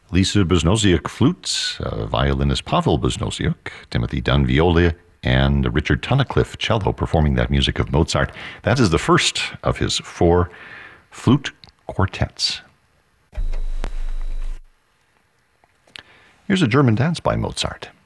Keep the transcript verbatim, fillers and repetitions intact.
Lisa Beznoziuk flutes, uh, violinist Pavel Beznoziuk, Timothy Dunn viola, and Richard Tunnicliffe cello performing that music of Mozart. That is the first of his four flute quartets. Here's a German dance by Mozart.